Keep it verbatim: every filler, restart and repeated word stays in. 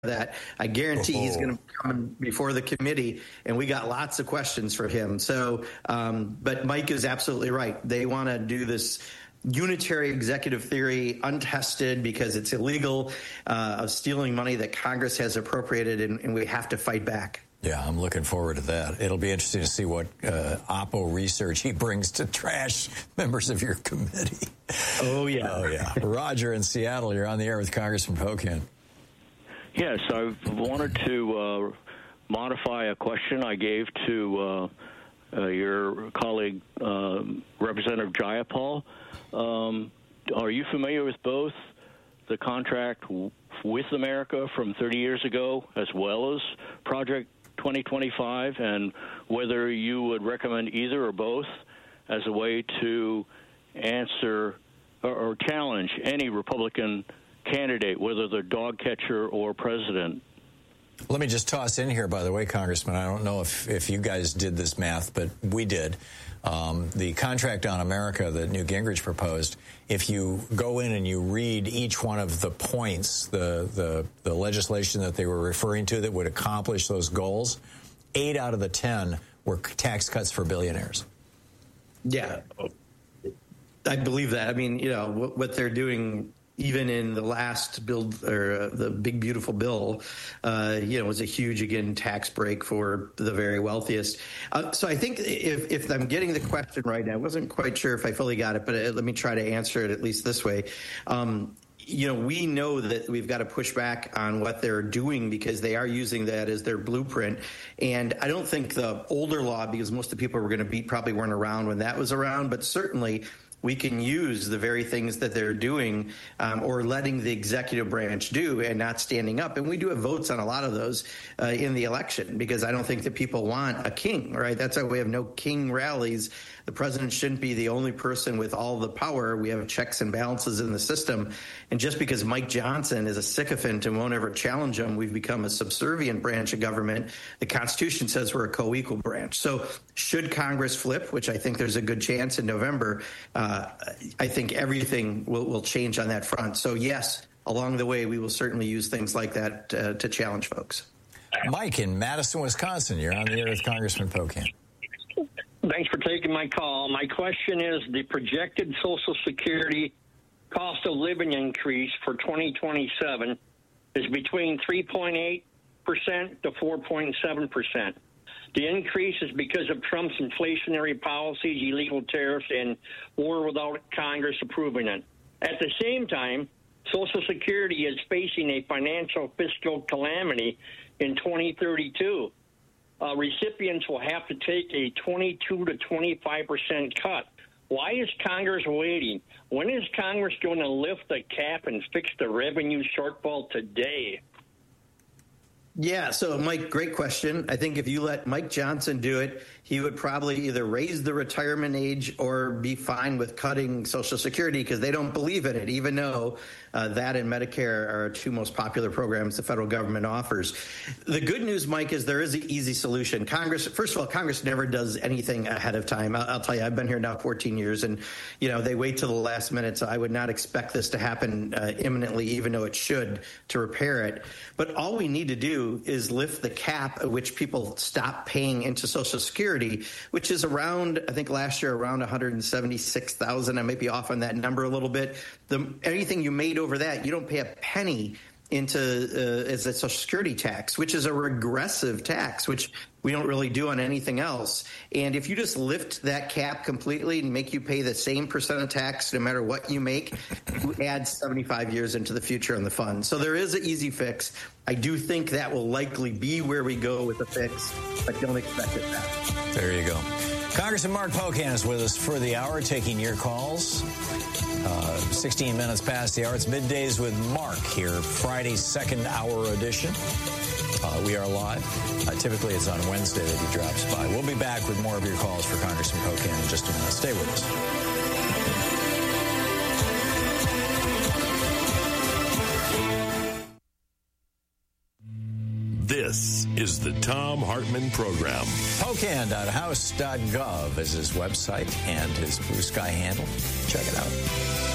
that. I guarantee oh. he's going to come before the committee, and we got lots of questions for him. So, um, but Mike is absolutely right. They want to do this unitary executive theory, untested because it's illegal, uh, of stealing money that Congress has appropriated, and, and we have to fight back. Yeah, I'm looking forward to that. It'll be interesting to see what uh, Oppo research he brings to trash members of your committee. Oh, yeah. Oh, yeah. Roger in Seattle, you're on the air with Congressman Pocan. Yes, I wanted to uh, modify a question I gave to uh, uh, your colleague, uh, Representative Jayapal. Um, are you familiar with both the contract with America from thirty years ago as well as Project twenty twenty-five, and whether you would recommend either or both as a way to answer or, or challenge any Republican candidate, whether they're dog catcher or president? Let me just toss in here, by the way, Congressman, I don't know if, if you guys did this math, but we did. Um, the contract on America that Newt Gingrich proposed, if you go in and you read each one of the points, the, the, the legislation that they were referring to that would accomplish those goals, eight out of the ten were tax cuts for billionaires. Yeah, I believe that. I mean, you know, what, what they're doing, even in the last bill, or uh, the big beautiful bill, uh, you know, was a huge, again, tax break for the very wealthiest. Uh, so I think if, if I'm getting the question right, I wasn't quite sure if I fully got it, but uh, let me try to answer it at least this way. Um, you know, we know that we've got to push back on what they're doing because they are using that as their blueprint. And I don't think the older law, because most of the people we're going to beat probably weren't around when that was around, but certainly we can use the very things that they're doing, um, or letting the executive branch do and not standing up. And we do have votes on a lot of those uh, in the election, because I don't think that people want a king, right? That's why we have no king rallies. The president shouldn't be the only person with all the power. We have checks and balances in the system. And just because Mike Johnson is a sycophant and won't ever challenge him, we've become a subservient branch of government. The Constitution says we're a co-equal branch. So should Congress flip, which I think there's a good chance in November, uh, I think everything will, will change on that front. So, yes, along the way, we will certainly use things like that uh, to challenge folks. Mike in Madison, Wisconsin, you're on the air with Congressman Pocan. Thanks for taking my call. My question is, the projected Social Security cost of living increase for twenty twenty-seven is between three point eight percent to four point seven percent. The increase is because of Trump's inflationary policies, illegal tariffs, and war without Congress approving it. At the same time, Social Security is facing a financial fiscal calamity in twenty thirty-two. Uh, recipients will have to take a twenty-two to twenty-five percent cut. Why is Congress waiting? When is Congress going to lift the cap and fix the revenue shortfall today? Yeah, so, Mike, great question. I think if you let Mike Johnson do it, he would probably either raise the retirement age or be fine with cutting Social Security, because they don't believe in it, even though uh, that and Medicare are our two most popular programs the federal government offers. The good news, Mike, is there is an easy solution. Congress, first of all, Congress never does anything ahead of time. I'll, I'll tell you, I've been here now fourteen years, and, you know, they wait till the last minute, so I would not expect this to happen uh, imminently, even though it should, to repair it. But all we need to do is lift the cap at which people stop paying into Social Security, which is around, I think last year, around one hundred seventy-six thousand. I might be off on that number a little bit. The, anything you made over that, you don't pay a penny into uh, as a Social Security tax, which is a regressive tax, which we don't really do on anything else. And if you just lift that cap completely and make you pay the same percent of tax no matter what you make, you add seventy-five years into the future on the fund. So there is an easy fix. I do think that will likely be where we go with the fix, but don't expect it that. There you go. Congressman Mark Pocan is with us for the hour, taking your calls. Uh, sixteen minutes past the hour. It's Middays with Mark here, Friday's second hour edition. Uh, we are live. Uh, typically, it's on Wednesday that he drops by. We'll be back with more of your calls for Congressman Pocan in just a minute. Stay with us. This is the Thom Hartmann Program. Pocan dot house dot gov is his website and his Blue Sky handle. Check it out.